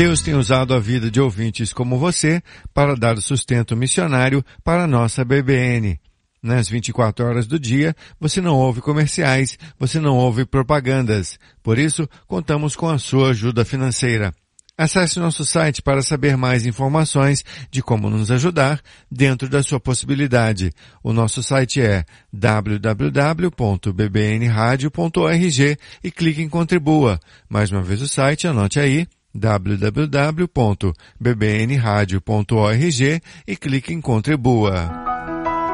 Deus tem usado a vida de ouvintes como você para dar sustento missionário para a nossa BBN. Nas 24 horas do dia, você não ouve comerciais, você não ouve propagandas. Por isso, contamos com a sua ajuda financeira. Acesse nosso site para saber mais informações de como nos ajudar dentro da sua possibilidade. O nosso site é www.bbnradio.org e clique em Contribua. Mais uma vez o site, anote aí, www.bbnradio.org e clique em Contribua.